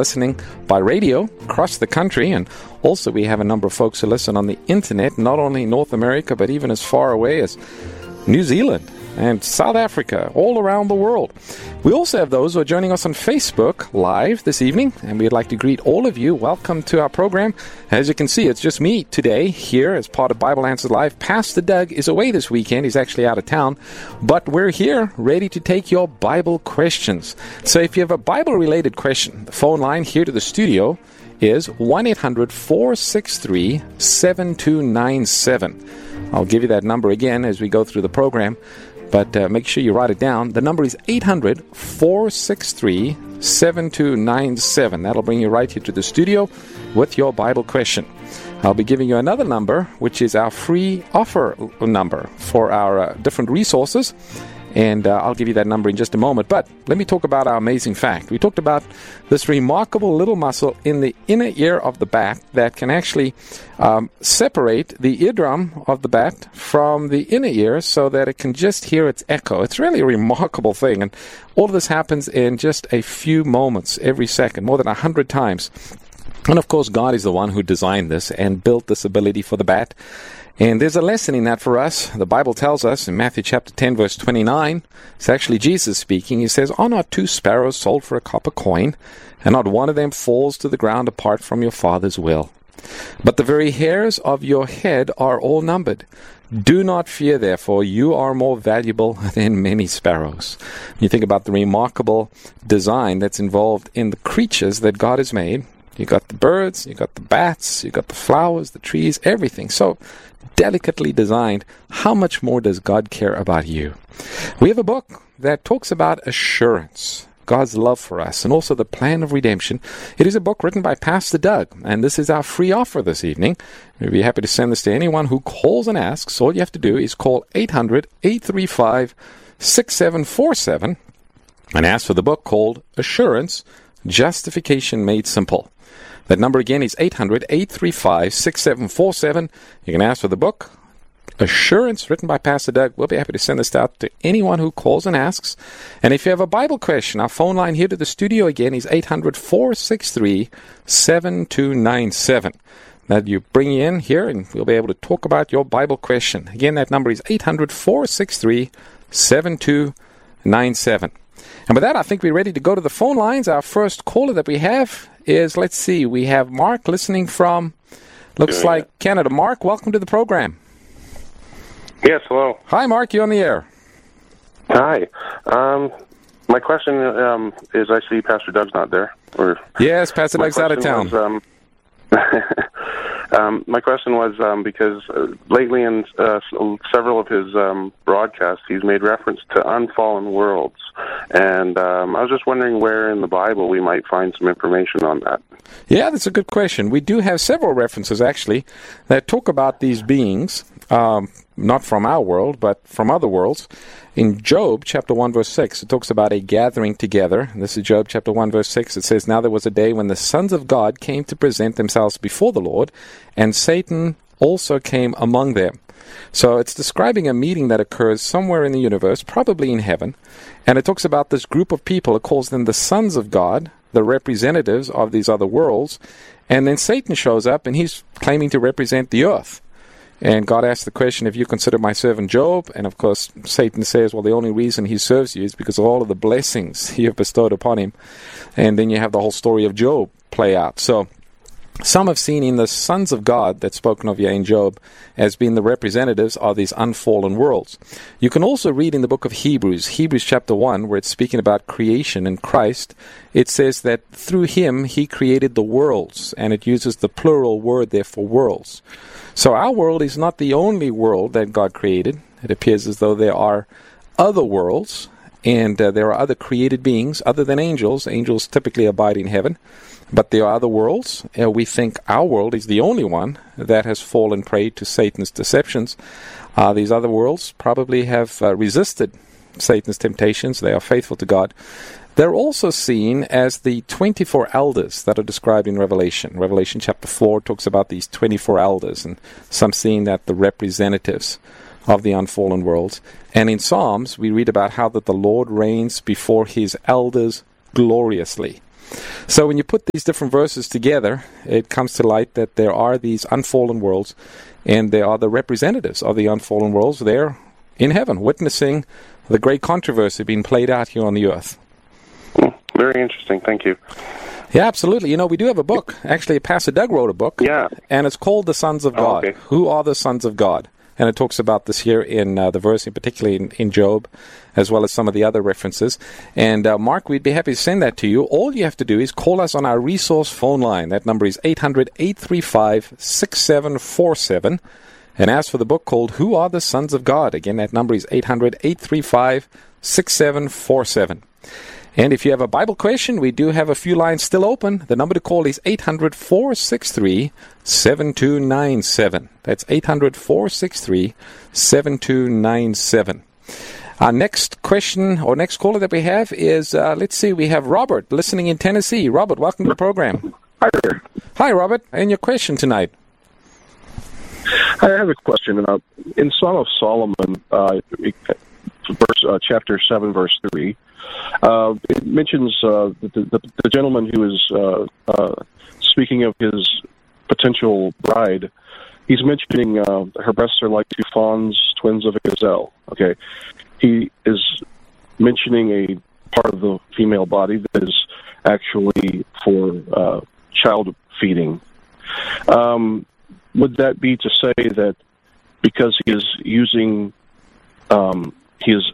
listening by radio across the country, and also we have a number of folks who listen on the internet, not only in North America, but even as far away as New Zealand and South Africa, all around the world. We also have those who are joining us on Facebook Live this evening, and we'd like to greet all of you. Welcome to our program. As you can see, it's just me today here as part of Bible Answers Live. Pastor Doug is away this weekend. He's actually out of town, but we're here ready to take your Bible questions. So if you have a Bible-related question, the phone line here to the studio is 1-800-463-7297. I'll give you that number again as we go through the program, but make sure you write it down. The number is 800-463-7297. That'll bring you right here to the studio with your Bible question. I'll be giving you another number, which is our free offer number for our different resources. And I'll give you that number in just a moment. But let me talk about our amazing fact. We talked about this remarkable little muscle in the inner ear of the bat that can actually separate the eardrum of the bat from the inner ear so that it can just hear its echo. It's really a remarkable thing. And all of this happens in just a few moments every second, more than 100 times. And of course, God is the one who designed this and built this ability for the bat. And there's a lesson in that for us. The Bible tells us in Matthew chapter 10, verse 29, it's actually Jesus speaking. He says, "Are not 2 sparrows sold for a copper coin, and not one of them falls to the ground apart from your Father's will? But the very hairs of your head are all numbered. Do not fear, therefore, you are more valuable than many sparrows." You think about the remarkable design that's involved in the creatures that God has made. You got the birds, you got the bats, you got the flowers, the trees, everything. So delicately designed. How much more does God care about you? We have a book that talks about assurance, God's love for us, and also the plan of redemption. It is a book written by Pastor Doug, and this is our free offer this evening. We'd be happy to send this to anyone who calls and asks. All you have to do is call 800-835-6747 and ask for the book called Assurance, Justification Made Simple. That number again is 800-835-6747. You can ask for the book, Assurance, written by Pastor Doug. We'll be happy to send this out to anyone who calls and asks. And if you have a Bible question, our phone line here to the studio again is 800-463-7297. That you bring in here, and we'll be able to talk about your Bible question. Again, that number is 800-463-7297. And with that, I think we're ready to go to the phone lines. Our first caller that we have is, let's see, we have Mark listening from, looks like Canada. Mark, welcome to the program. Yes, hello. Hi, Mark, you're on the air. Hi. My question is, I see Pastor Doug's not there. Yes, Pastor Doug's out of town. My question was because lately in several of his broadcasts, he's made reference to unfallen worlds. And I was just wondering where in the Bible we might find some information on that. Yeah, that's a good question. We do have several references, actually, that talk about these beings, not from our world, but from other worlds. In Job chapter 1, verse 6, it talks about a gathering together. This is Job chapter 1, verse 6. It says, "Now there was a day when the sons of God came to present themselves before the Lord, and Satan also came among them." So it's describing a meeting that occurs somewhere in the universe, probably in heaven. And it talks about this group of people. It calls them the sons of God, the representatives of these other worlds. And then Satan shows up, and he's claiming to represent the earth. And God asks the question, "If you consider my servant Job?" And of course, Satan says, well, the only reason he serves you is because of all of the blessings you have bestowed upon him. And then you have the whole story of Job play out. So some have seen in the sons of God that's spoken of here in Job as being the representatives of these unfallen worlds. You can also read in the book of Hebrews chapter 1, where it's speaking about creation in Christ. It says that through him he created the worlds, and it uses the plural word there for worlds. So our world is not the only world that God created. It appears as though there are other worlds, and there are other created beings other than angels. Angels typically abide in heaven, but there are other worlds. We think our world is the only one that has fallen prey to Satan's deceptions. These other worlds probably have resisted Satan's temptations. They are faithful to God. They're also seen as the 24 elders that are described in Revelation. Revelation chapter 4 talks about these 24 elders, and some seeing that the representatives of the unfallen world. And in Psalms, we read about how that the Lord reigns before his elders gloriously. So when you put these different verses together, it comes to light that there are these unfallen worlds, and they are the representatives of the unfallen worlds there in heaven, witnessing the great controversy being played out here on the earth. Very interesting. Thank you. Yeah, absolutely. You know, we do have a book. Actually, Pastor Doug wrote a book. Yeah. And it's called The Sons of God. Okay. Who are the sons of God? And it talks about this here in the verse, particularly in Job, as well as some of the other references. And Mark, we'd be happy to send that to you. All you have to do is call us on our resource phone line. That number is 800-835-6747. And ask for the book called Who Are the Sons of God? Again, that number is 800-835-6747. And if you have a Bible question, we do have a few lines still open. The number to call is 800-463-7297. That's 800-463-7297. Our next question, or next caller that we have is, let's see, we have Robert listening in Tennessee. Robert, welcome to the program. Hi there. Hi, Robert. And your question tonight? I have a question. In Song of Solomon, chapter 7, verse 3, it mentions the gentleman who is speaking of his potential bride. He's mentioning her breasts are like two fawns, twins of a gazelle. Okay, he is mentioning a part of the female body that is actually for child feeding. Would that be to say that because he is using, he is,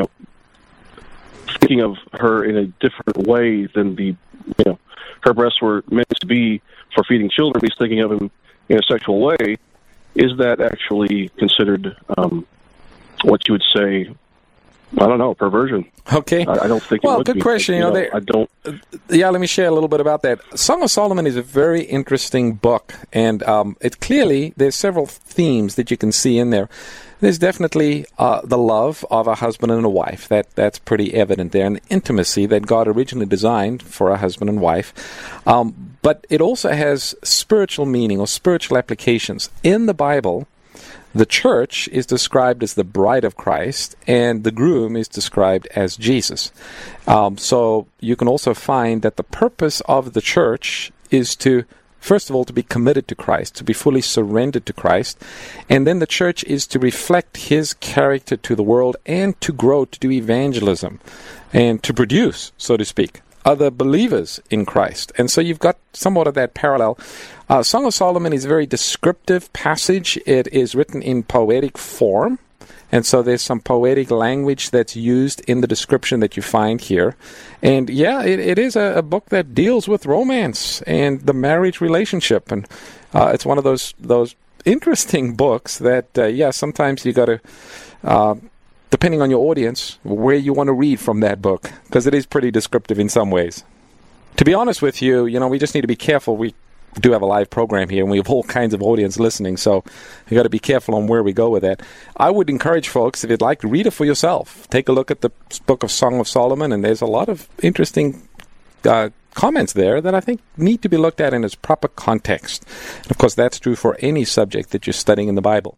thinking of her in a different way than her breasts were meant to be for feeding children, he's thinking of him in a sexual way? Is that actually considered what you would say? I don't know, perversion. Okay. I don't think. Well, it would good be. question. I don't. Yeah, let me share a little bit about that. Song of Solomon is a very interesting book, and there's several themes that you can see in there. There's definitely the love of a husband and a wife. That's pretty evident there, and intimacy that God originally designed for a husband and wife. But it also has spiritual meaning or spiritual applications. In the Bible, the church is described as the bride of Christ, and the groom is described as Jesus. So you can also find that the purpose of the church is to, first of all, to be committed to Christ, to be fully surrendered to Christ. And then the church is to reflect His character to the world and to grow, to do evangelism, and to produce, so to speak, other believers in Christ. And so you've got somewhat of that parallel. Song of Solomon is a very descriptive passage. It is written in poetic form. And so there's some poetic language that's used in the description that you find here. And yeah, it is a book that deals with romance and the marriage relationship. And it's one of those interesting books that, sometimes you got to, depending on your audience, where you want to read from that book, because it is pretty descriptive in some ways. To be honest with you, we just need to be careful. We do have a live program here, and we have all kinds of audience listening, so you got to be careful on where we go with that. I would encourage folks, if you'd like, to read it for yourself. Take a look at the book of Song of Solomon, and there's a lot of interesting comments there that I think need to be looked at in its proper context. And of course, that's true for any subject that you're studying in the Bible.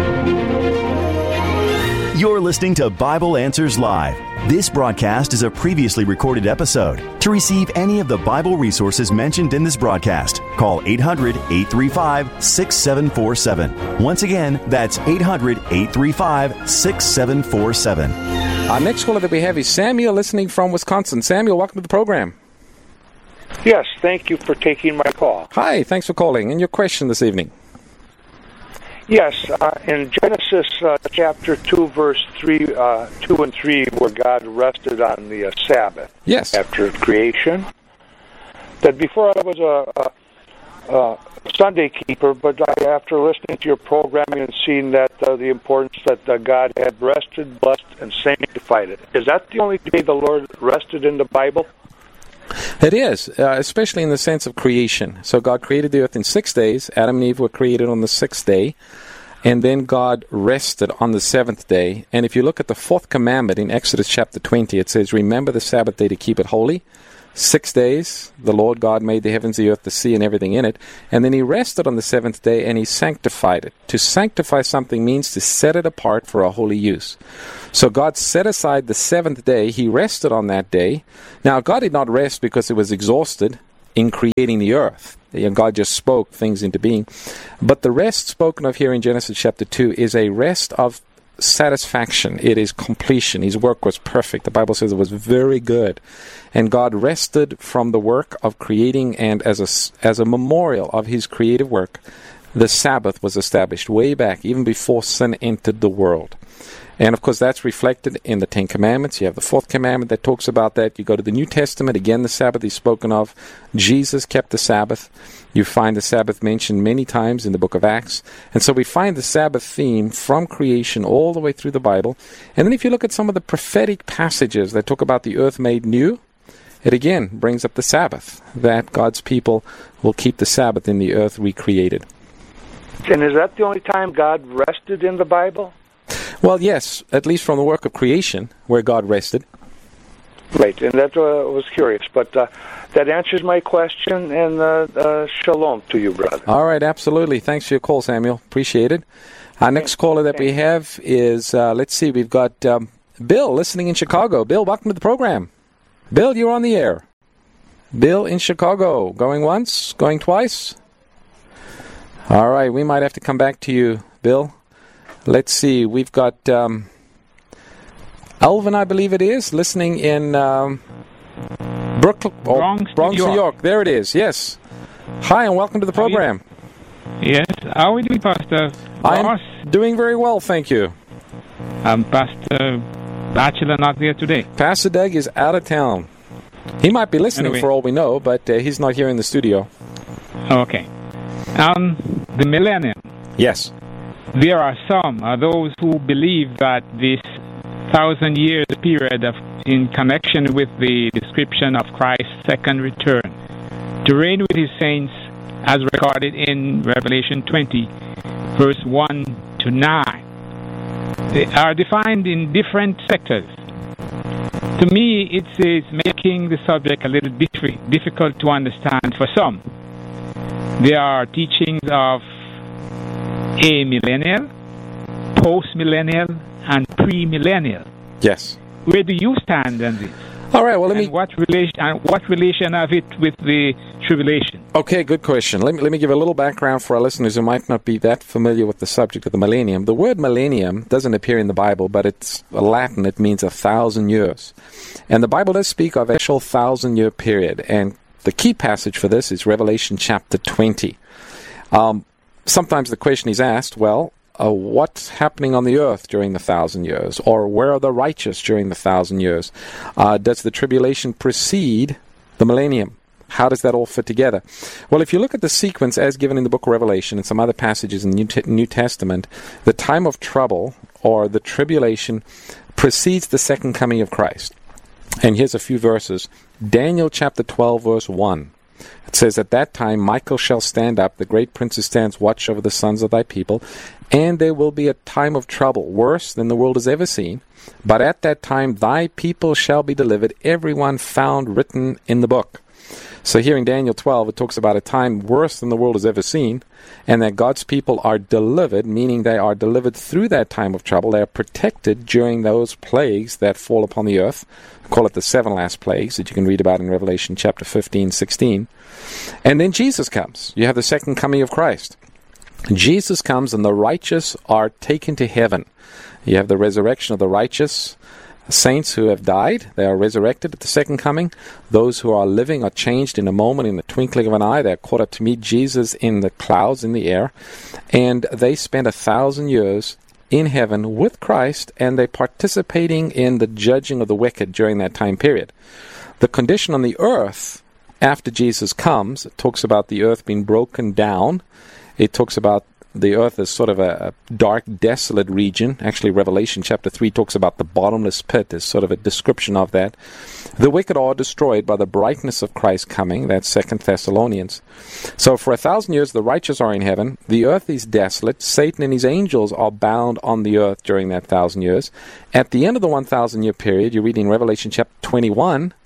You're listening to Bible Answers Live. This broadcast is a previously recorded episode. To receive any of the Bible resources mentioned in this broadcast, call 800-835-6747. Once again, that's 800-835-6747. Our next caller that we have is Samuel, listening from Wisconsin. Samuel, welcome to the program. Yes, thank you for taking my call. Hi, thanks for calling. And your question this evening? Yes, in Genesis chapter 2, verse 2 and 3, where God rested on the Sabbath after creation, that before I was a Sunday keeper, but after listening to your programming and seeing that the importance that God had rested, blessed, and sanctified it. Is that the only day the Lord rested in the Bible? It is, especially in the sense of creation. So God created the earth in 6 days. Adam and Eve were created on the sixth day. And then God rested on the seventh day. And if you look at the fourth commandment in Exodus chapter 20, it says, "Remember the Sabbath day to keep it holy. 6 days, the Lord God made the heavens, the earth, the sea, and everything in it. And then he rested on the seventh day, and he sanctified it. To sanctify something means to set it apart for a holy use. So God set aside the seventh day. He rested on that day. Now, God did not rest because he was exhausted in creating the earth. God just spoke things into being. But the rest spoken of here in Genesis chapter 2 is a rest of satisfaction. It is completion. His work was perfect. The Bible says it was very good. And God rested from the work of creating, and as a memorial of his creative work, the Sabbath was established way back, even before sin entered the world. And, of course, that's reflected in the Ten Commandments. You have the fourth commandment that talks about that. You go to the New Testament, again, the Sabbath is spoken of. Jesus kept the Sabbath. You find the Sabbath mentioned many times in the book of Acts. And so we find the Sabbath theme from creation all the way through the Bible. And then if you look at some of the prophetic passages that talk about the earth made new, it again brings up the Sabbath, that God's people will keep the Sabbath in the earth recreated. And is that the only time God rested in the Bible? Well, yes, at least from the work of creation, where God rested. Right, and that was curious, but that answers my question, and shalom to you, brother. All right, absolutely. Thanks for your call, Samuel. Appreciate it. Our next caller that we have is, let's see, we've got Bill listening in Chicago. Bill, welcome to the program. Bill, you're on the air. Bill in Chicago. Going once? Going twice? All right, we might have to come back to you, Bill. Let's see, we've got Alvin, I believe it is, listening in Bronx, New York. There it is, yes. Hi, and welcome to the program. Yes, how are we doing, Pastor Ross? I'm doing very well, thank you. Pastor Batchelor not there today. Pastor Doug is out of town. He might be listening for all we know, but he's not here in the studio. Okay. The millennium. Yes. There are some, those who believe that this 1,000 years period in connection with the description of Christ's second return to reign with his saints as recorded in Revelation 20, verse 1 to 9. They are defined in different sectors. To me, it is making the subject a little difficult to understand for some. There are teachings of amillennial, post-millennial, and premillennial. Yes. Where do you stand on this? All right, well, what relation have it with the tribulation? Okay, good question. Let me give a little background for our listeners who might not be that familiar with the subject of the millennium. The word millennium doesn't appear in the Bible, but it's Latin. It means 1,000 years. And the Bible does speak of a actual 1,000-year period. And the key passage for this is Revelation chapter 20. Sometimes the question is asked, what's happening on the earth during the 1,000 years? Or where are the righteous during the 1,000 years? Does the tribulation precede the millennium? How does that all fit together? Well, if you look at the sequence as given in the book of Revelation and some other passages in the New Testament, the time of trouble or the tribulation precedes the second coming of Christ. And here's a few verses. Daniel chapter 12, verse 1. It says, at that time Michael shall stand up, the great prince who stands watch over the sons of thy people, and there will be a time of trouble, worse than the world has ever seen. But at that time thy people shall be delivered, everyone found written in the book. So here in Daniel 12, it talks about a time worse than the world has ever seen, and that God's people are delivered, meaning they are delivered through that time of trouble. They are protected during those plagues that fall upon the earth. We call it the 7 last plagues that you can read about in Revelation chapter 15, 16. And then Jesus comes. You have the second coming of Christ. Jesus comes and the righteous are taken to heaven. You have the resurrection of the righteous saints who have died. They are resurrected at the second coming. Those who are living are changed in a moment, in the twinkling of an eye. They are caught up to meet Jesus in the clouds in the air. And they spend 1,000 years in heaven with Christ, and they're participating in the judging of the wicked during that time period. The condition on the earth after Jesus comes, it talks about the earth being broken down. It talks about the earth as sort of a dark, desolate region. Actually, Revelation chapter 3 talks about the bottomless pit as sort of a description of that. The wicked are destroyed by the brightness of Christ coming. That's 2 Thessalonians. So for 1,000 years, the righteous are in heaven. The earth is desolate. Satan and his angels are bound on the earth during that 1,000 years. At the end of the 1,000-year period, you read in Revelation chapter 21,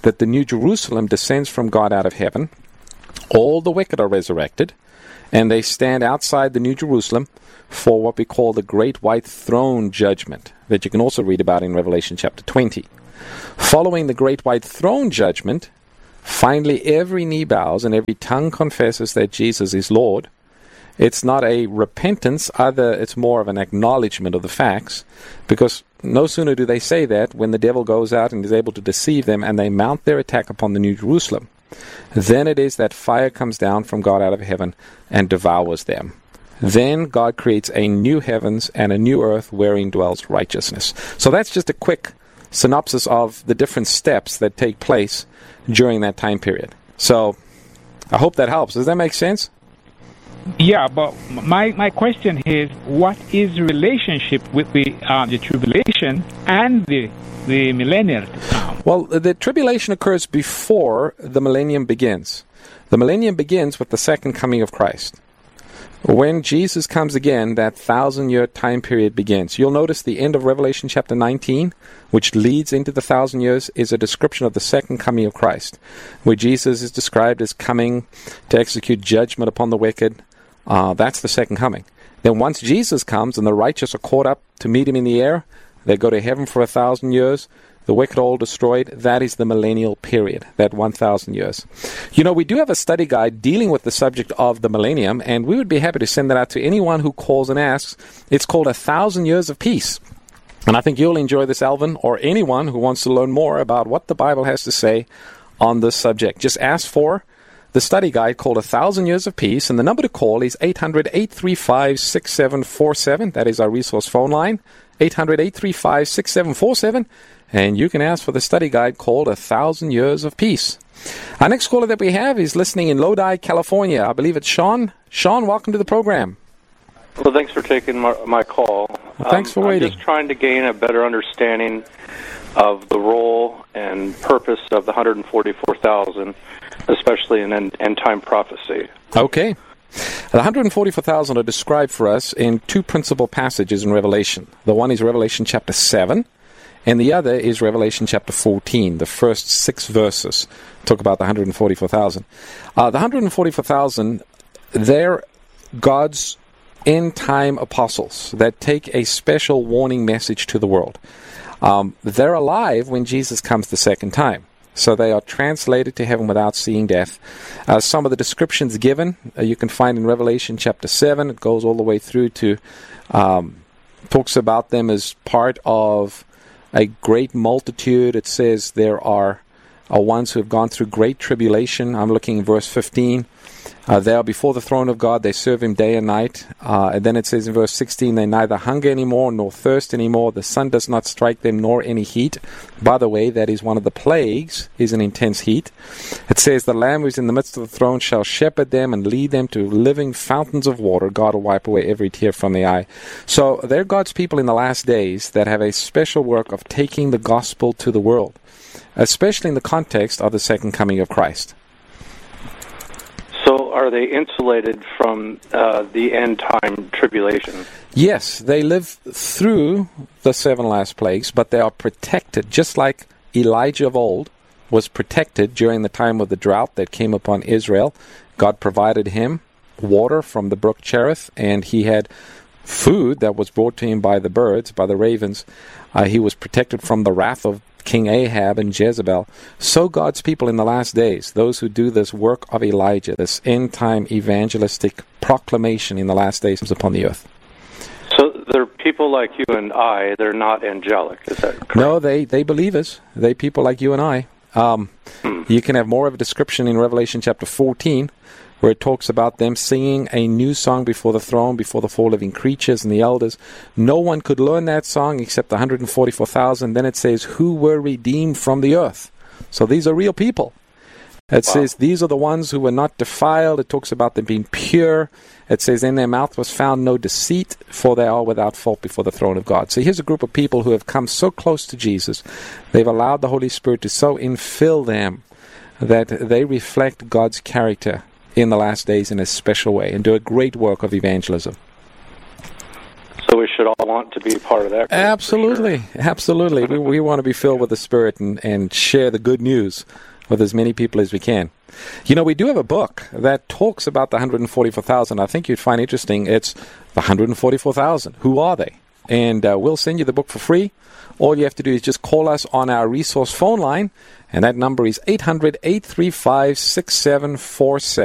that the New Jerusalem descends from God out of heaven. All the wicked are resurrected, and they stand outside the New Jerusalem for what we call the Great White Throne Judgment, that you can also read about in Revelation chapter 20. Following the Great White Throne Judgment, finally every knee bows and every tongue confesses that Jesus is Lord. It's not a repentance, either it's more of an acknowledgement of the facts, because no sooner do they say that when the devil goes out and is able to deceive them and they mount their attack upon the New Jerusalem, then it is that fire comes down from God out of heaven and devours them. Then God creates a new heavens and a new earth wherein dwells righteousness. So that's just a quick synopsis of the different steps that take place during that time period. So I hope that helps. Does that make sense? Yeah, but my question is, what is the relationship with the tribulation and the millennial to come? Well, the tribulation occurs before the millennium begins. The millennium begins with the second coming of Christ. When Jesus comes again, that 1,000-year time period begins. You'll notice the end of Revelation chapter 19, which leads into the 1,000 years, is a description of the second coming of Christ, where Jesus is described as coming to execute judgment upon the wicked. That's the second coming. Then once Jesus comes and the righteous are caught up to meet him in the air, they go to heaven for 1,000 years. The wicked are all destroyed. That is the millennial period, that 1,000 years. You know, we do have a study guide dealing with the subject of the millennium, and we would be happy to send that out to anyone who calls and asks. It's called 1,000 Years of Peace. And I think you'll enjoy this, Alvin, or anyone who wants to learn more about what the Bible has to say on this subject. Just ask for the study guide called 1,000 Years of Peace, and the number to call is 800-835-6747. That is our resource phone line, 800-835-6747. And you can ask for the study guide called 1,000 Years of Peace. Our next caller that we have is listening in Lodi, California. I believe it's Sean. Sean, welcome to the program. Well, thanks for taking my call. Well, thanks for waiting. I'm just trying to gain a better understanding of the role and purpose of the 144,000, especially in end-time prophecy. Okay. The 144,000 are described for us in two principal passages in Revelation. The one is Revelation chapter 7, and the other is Revelation chapter 14. The first 6 verses talk about the 144,000. The 144,000, they're God's end-time apostles that take a special warning message to the world. They're alive when Jesus comes the second time. So they are translated to heaven without seeing death. Some of the descriptions given you can find in Revelation chapter 7. It goes all the way through to, talks about them as part of a great multitude. It says there are ones who have gone through great tribulation. I'm looking at verse 15. They are before the throne of God. They serve him day and night. And then it says in verse 16, they neither hunger anymore nor thirst anymore. The sun does not strike them nor any heat. By the way, that is one of the plagues, is an intense heat. It says the Lamb who is in the midst of the throne shall shepherd them and lead them to living fountains of water. God will wipe away every tear from the eye. So they're God's people in the last days that have a special work of taking the gospel to the world, especially in the context of the second coming of Christ. So are they insulated from the end-time tribulation? Yes, they live through the 7 last plagues, but they are protected, just like Elijah of old was protected during the time of the drought that came upon Israel. God provided him water from the brook Cherith, and he had food that was brought to him by the birds, by the ravens. He was protected from the wrath of King Ahab and Jezebel. So God's people in the last days, those who do this work of Elijah, this end-time evangelistic proclamation in the last days upon the earth. So they're people like you and I. They're not angelic. Is that correct? No, they believers. They people like you and I. You can have more of a description in Revelation chapter 14, where it talks about them singing a new song before the throne, before the 4 living creatures and the elders. No one could learn that song except the 144,000. Then it says, who were redeemed from the earth. So these are real people. It says, these are the ones who were not defiled. It talks about them being pure. It says, in their mouth was found no deceit, for they are without fault before the throne of God. So here's a group of people who have come so close to Jesus. They've allowed the Holy Spirit to so infill them that they reflect God's character in the last days in a special way and do a great work of evangelism. So we should all want to be part of that group. Absolutely. Sure. Absolutely. We want to be filled with the Spirit and share the good news with as many people as we can. You know, we do have a book that talks about the 144,000. I think you'd find interesting. It's the 144,000. Who are they? And we'll send you the book for free. All you have to do is just call us on our resource phone line, and that number is 800-835-6747.